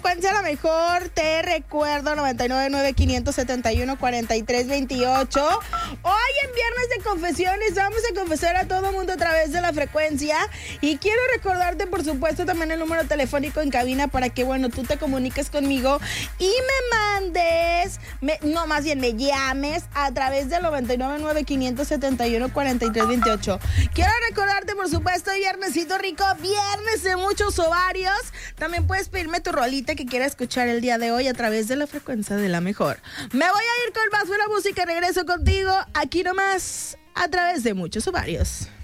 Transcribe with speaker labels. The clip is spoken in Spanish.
Speaker 1: frecuencia la mejor, te recuerdo 999-571-4328. Hoy en Viernes de Confesiones vamos a confesar a todo mundo a través de la frecuencia y quiero recordarte por supuesto también el número telefónico en cabina para que bueno, tú te comuniques conmigo y me mandes, más bien me llames a través del 999-571-4328. Quiero recordarte por supuesto viernesito rico, viernes de muchos ovarios. También puedes pedirme tu rolita que quieras escuchar el día de hoy a través de la frecuencia de la mejor. Me voy a ir con más buena música y regreso contigo aquí nomás a través de muchos ovarios.